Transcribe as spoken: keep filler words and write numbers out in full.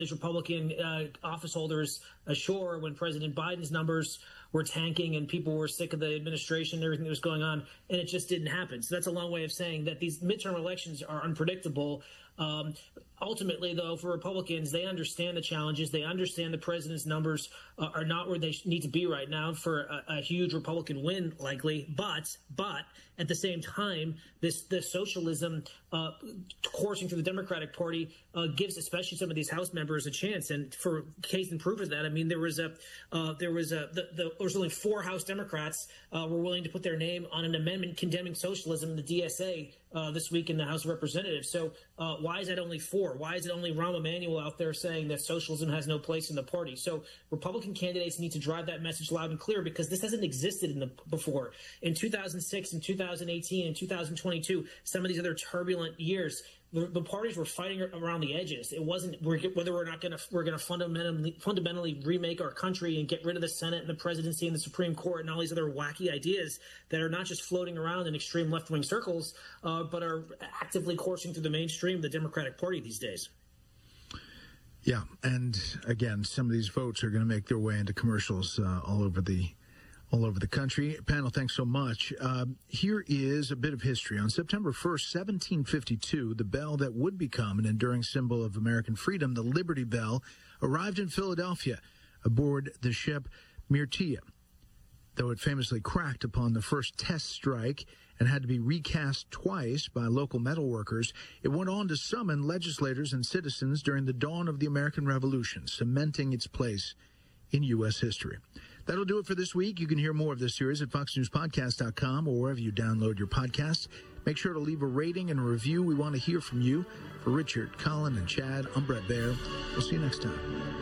Republican uh, office holders ashore when President Biden's numbers were tanking and people were sick of the administration and everything that was going on, and it just didn't happen. So that's a long way of saying that these midterm elections are unpredictable. Um, ultimately, though, for Republicans, they understand the challenges. They understand the president's numbers uh, are not where they need to be right now for a, a huge Republican win, likely. But, but at the same time, this this socialism uh, coursing through the Democratic Party uh, gives, especially some of these House members, a chance. And for case in proof of that, I mean, there was a uh, there was a the, the, there was only four House Democrats uh, were willing to put their name on an amendment condemning socialism in the D S A uh, this week in the House of Representatives. So uh, why is that only four? Why is it only Rahm Emanuel out there saying that socialism has no place in the party? So Republican candidates need to drive that message loud and clear, because this hasn't existed in the before. In two thousand six, in two thousand eighteen, in two thousand twenty-two, some of these other turbulent years, the, the parties were fighting around the edges. It wasn't we're, whether we're not going to we're going to fundamentally fundamentally remake our country and get rid of the Senate and the presidency and the Supreme Court and all these other wacky ideas that are not just floating around in extreme left-wing circles, uh, but are actively coursing through the mainstream of the Democratic Party these days. Yeah, and again, some of these votes are going to make their way into commercials uh, all over the all over the country. Panel, thanks so much. Uh, here is a bit of history. On September first, seventeen fifty-two, the bell that would become an enduring symbol of American freedom, the Liberty Bell, arrived in Philadelphia aboard the ship Myrtia. Though it famously cracked upon the first test strike and had to be recast twice by local metalworkers, it went on to summon legislators and citizens during the dawn of the American Revolution, cementing its place in U S history. That'll do it for this week. You can hear more of this series at fox news podcast dot com or wherever you download your podcasts. Make sure to leave a rating and a review. We want to hear from you. For Richard, Colin, and Chad, I'm Brett Baer. We'll see you next time.